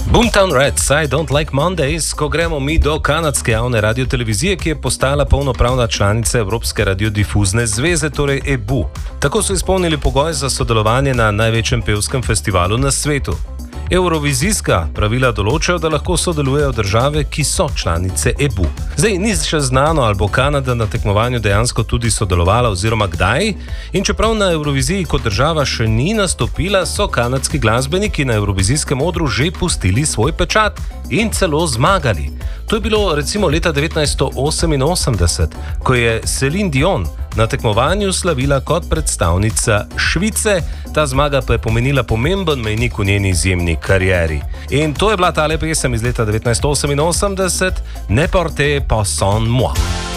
Boomtown Rats, I Don't Like Mondays, ko gremo mi do kanadske javne radiotelevizije, ki je postala polnopravna članica Evropske radiodifuzne zveze, torej EBU. Tako so izpolnili pogoj za sodelovanje na največjem pevskem festivalu na svetu. Eurovizijska pravila določajo, da lahko sodelujejo države, ki so članice EBU. Zdaj ni še znano, ali bo Kanada na tekmovanju dejansko tudi sodelovala oziroma kdaj. In čeprav na Euroviziji kot država še ni nastopila, so kanadski glasbeniki na evrovizijskem odru že pustili svoj pečat in celo zmagali. To je bilo recimo leta 1988, ko je Celine Dion na tekmovanju slavila kot predstavnica Švice, ta zmaga pa je pomenila pomemben mejnik v njeni izjemni karieri. In to je bila tale pesem iz leta 1988, Ne portez pas sans moi.